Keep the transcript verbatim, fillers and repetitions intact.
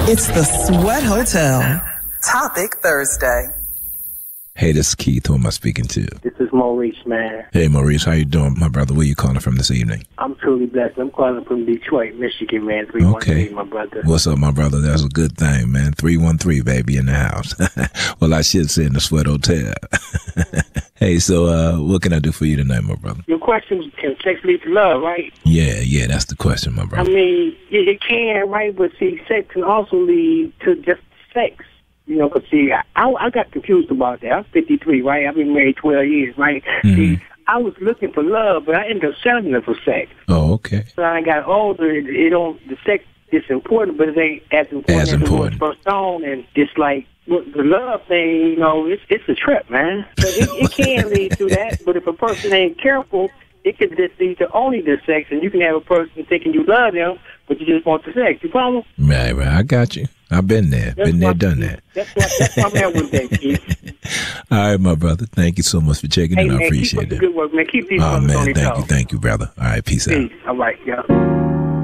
It's the Sweat Hotel. Topic Thursday. Hey, this is Keith. Who am I speaking to? This is Maurice, man. Hey, Maurice. How you doing, my brother? Where you calling from this evening? I'm truly blessed. I'm calling from Detroit, Michigan, man. three one three, okay. my brother. What's up, my brother? That's a good thing, man. three one three, baby, in the house. Well, I should say in the Sweat Hotel. Hey, so uh, what can I do for you tonight, my brother? Your question was, can sex lead to love, right? Yeah, yeah, that's the question, my brother. I mean, yeah, it can, right? But see, sex can also lead to just sex. You know, because see, I, I got confused about that. I'm fifty-three, right? I've been married twelve years, right? Mm-hmm. See, I was looking for love, but I ended up settling it for sex. Oh, okay. So I got older. It, it don't the sex is important, but it ain't as important As as, important. it was first on. And it's like well, the love thing, you know, it's it's a trip, man. So it, it can lead to that, but if a person ain't careful, it could just lead to only the sex, and you can have a person thinking you love them, but you just want the sex. You follow? Right, right. I got you. I've been there. That's been there, my, done that. That's my, that's my man with that, Keith. All right, my brother. Thank you so much for checking Hey, in. man, I appreciate keep up it. the good work, man. Keep these Oh, brothers on man. their Thank toes. you. Thank you, brother. All right. Peace out. Peace. All right, yeah.